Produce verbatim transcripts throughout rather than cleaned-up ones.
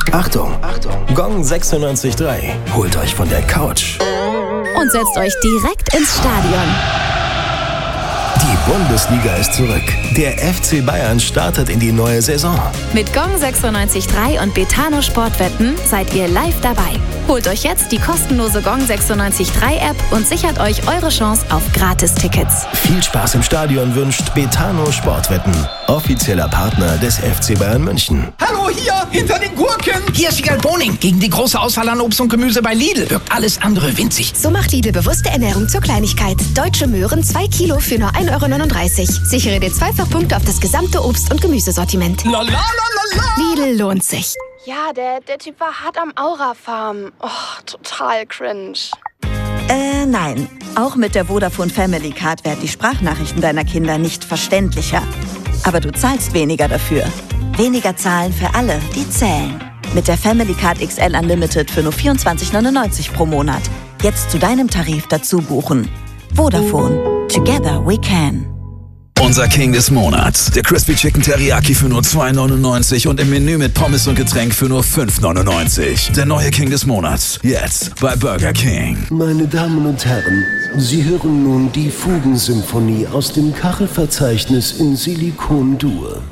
Achtung, Achtung, Gong sechsundneunzig Komma drei holt euch von der Couch und setzt euch direkt ins Stadion. Die Bundesliga ist zurück. Der F C Bayern startet in die neue Saison. Mit Gong sechsundneunzig Komma drei und Betano Sportwetten seid ihr live dabei. Holt euch jetzt die kostenlose Gong sechsundneunzig Komma drei App und sichert euch eure Chance auf Gratis-Tickets. Viel Spaß im Stadion wünscht Betano Sportwetten, offizieller Partner des F C Bayern München. Hallo, hier, hinter den Gurken. Hier ist Sigal Boning. Gegen die große Auswahl an Obst und Gemüse bei Lidl wirkt alles andere winzig. So macht Lidl bewusste Ernährung zur Kleinigkeit. Deutsche Möhren zwei Kilo für nur ein Euro neununddreißig. Sichere dir Zweifachpunkte auf das gesamte Obst- und Gemüsesortiment. La, la, la, la, la. Lidl lohnt sich. Ja, der, der Typ war hart am Aura-Farm. Oh, total cringe. Äh, nein. Auch mit der Vodafone Family Card werden die Sprachnachrichten deiner Kinder nicht verständlicher. Aber du zahlst weniger dafür. Weniger zahlen für alle, die zählen. Mit der Family Card X L Unlimited für nur vierundzwanzig neunundneunzig pro Monat. Jetzt zu deinem Tarif dazu buchen. Vodafone. Together we can. Unser King des Monats. Der Crispy Chicken Teriyaki für nur zwei neunundneunzig und im Menü mit Pommes und Getränk für nur fünf neunundneunzig. Der neue King des Monats. Jetzt bei Burger King. Meine Damen und Herren, Sie hören nun die Fugensymphonie aus dem Kachelverzeichnis in Silikon-Dur.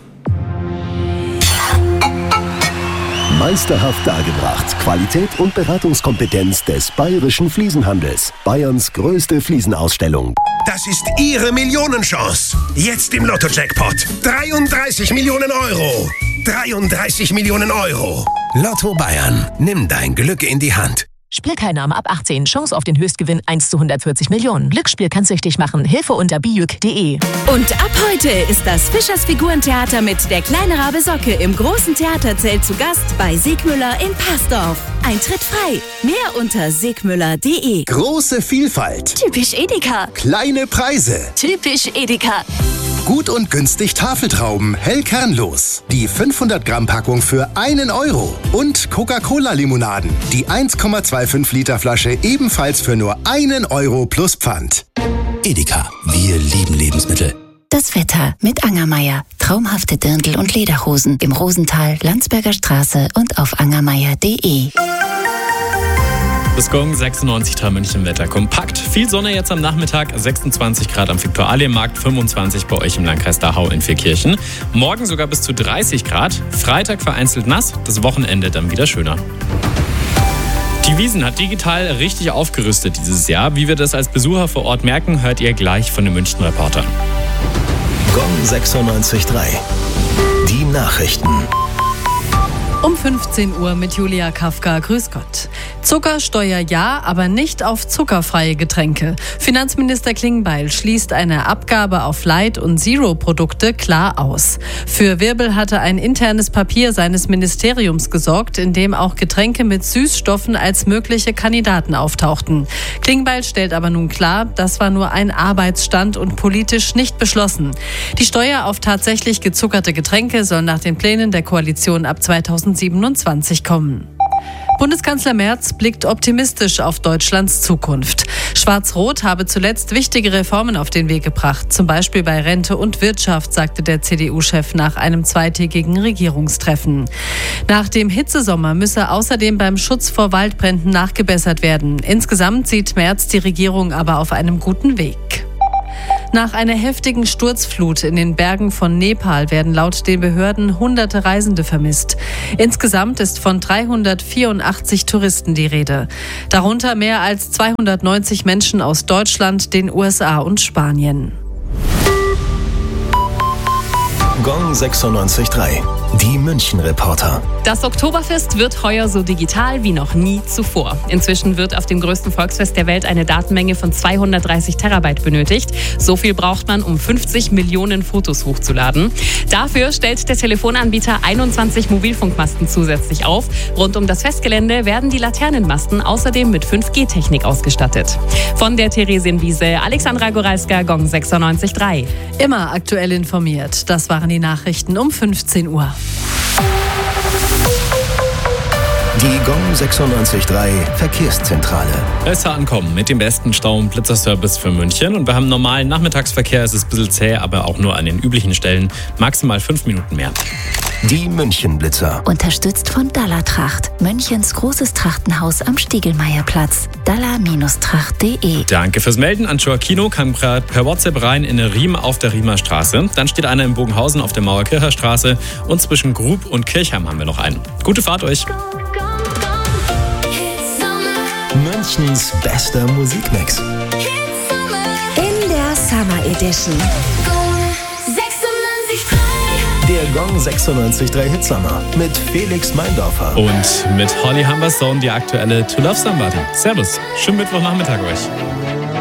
Meisterhaft dargebracht. Qualität und Beratungskompetenz des Bayerischen Fliesenhandels. Bayerns größte Fliesenausstellung. Das ist Ihre Millionenchance. Jetzt im Lotto-Jackpot. dreiunddreißig Millionen Euro. dreiunddreißig Millionen Euro. Lotto Bayern. Nimm dein Glück in die Hand. Spielteilnahme ab achtzehn. Chance auf den Höchstgewinn eins zu hundertvierzig Millionen. Glücksspiel kann süchtig machen. Hilfe unter bijuk punkt de. Und ab heute ist das Fischers Figurentheater mit Der kleine Rabe Socke im großen Theaterzelt zu Gast bei Segmüller in Passdorf. Eintritt frei. Mehr unter segmüller punkt de. Große Vielfalt. Typisch Edeka. Kleine Preise. Typisch Edeka. Gut und günstig Tafeltrauben, hell kernlos. Die fünfhundert Gramm Packung für einen Euro. Und Coca-Cola-Limonaden. Die eins Komma fünfundzwanzig Liter Flasche ebenfalls für nur einen Euro plus Pfand. Edeka. Wir lieben Lebensmittel. Das Wetter mit Angermeier. Traumhafte Dirndl und Lederhosen im Rosental, Landsberger Straße und auf angermeier punkt de. Das Gong sechsundneunzig Komma drei München Wetter kompakt. Viel Sonne jetzt am Nachmittag, sechsundzwanzig Grad am Viktualienmarkt, fünfundzwanzig bei euch im Landkreis Dachau in Vierkirchen. Morgen sogar bis zu dreißig Grad. Freitag vereinzelt nass, das Wochenende dann wieder schöner. Die Wiesn hat digital richtig aufgerüstet dieses Jahr. Wie wir das als Besucher vor Ort merken, hört ihr gleich von den München-Reportern. Gong sechsundneunzig Komma drei. Die Nachrichten. Um fünfzehn Uhr mit Julia Kafka. Grüß Gott. Zuckersteuer ja, aber nicht auf zuckerfreie Getränke. Finanzminister Klingbeil schließt eine Abgabe auf Light- und Zero-Produkte klar aus. Für Wirbel hatte ein internes Papier seines Ministeriums gesorgt, in dem auch Getränke mit Süßstoffen als mögliche Kandidaten auftauchten. Klingbeil stellt aber nun klar, das war nur ein Arbeitsstand und politisch nicht beschlossen. Die Steuer auf tatsächlich gezuckerte Getränke soll nach den Plänen der Koalition ab zweitausendsiebenundzwanzig kommen. Bundeskanzler Merz blickt optimistisch auf Deutschlands Zukunft. Schwarz-Rot habe zuletzt wichtige Reformen auf den Weg gebracht, zum Beispiel bei Rente und Wirtschaft, sagte der C D U-Chef nach einem zweitägigen Regierungstreffen. Nach dem Hitzesommer müsse außerdem beim Schutz vor Waldbränden nachgebessert werden. Insgesamt sieht Merz die Regierung aber auf einem guten Weg. Nach einer heftigen Sturzflut in den Bergen von Nepal werden laut den Behörden hunderte Reisende vermisst. Insgesamt ist von dreihundertvierundachtzig Touristen die Rede. Darunter mehr als zweihundertneunzig Menschen aus Deutschland, den U S A und Spanien. Gong sechsundneunzig Komma drei. Die München-Reporter. Das Oktoberfest wird heuer so digital wie noch nie zuvor. Inzwischen wird auf dem größten Volksfest der Welt eine Datenmenge von zweihundertdreißig Terabyte benötigt. So viel braucht man, um fünfzig Millionen Fotos hochzuladen. Dafür stellt der Telefonanbieter einundzwanzig Mobilfunkmasten zusätzlich auf. Rund um das Festgelände werden die Laternenmasten außerdem mit fünf G Technik ausgestattet. Von der Theresienwiese, Alexandra Goralska, Gong sechsundneunzig Komma drei. Immer aktuell informiert. Das waren die Nachrichten um fünfzehn Uhr. Die Gong sechsundneunzig Komma drei Verkehrszentrale. Besser ankommen mit dem besten Stau- und Blitzerservice für München. Und wir haben normalen Nachmittagsverkehr. Es ist ein bisschen zäh, aber auch nur an den üblichen Stellen. Maximal fünf Minuten mehr. Die Münchenblitzer. Unterstützt von Dalla Tracht, Münchens großes Trachtenhaus am Stiegelmeierplatz. dalla Tracht punkt de. Danke fürs Melden. An Joaquino kam gerade per WhatsApp rein in Riem auf der Riemer Straße. Dann steht einer in Bogenhausen auf der Mauerkircher Straße und zwischen Grub und Kirchheim haben wir noch einen. Gute Fahrt euch. Münchens bester Musikmix. In der Summer Edition. Der Gong sechsundneunzig Komma drei Hitsummer mit Felix Meindorfer. Und mit Holly Humberstone die aktuelle To Love Somebody. Servus, schönen Mittwochnachmittag euch.